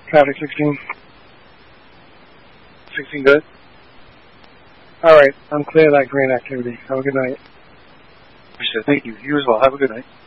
Traffic 16. 16 good? Alright, I'm clear of that green activity. Have a good night. Thank you. You as well. Have a good night.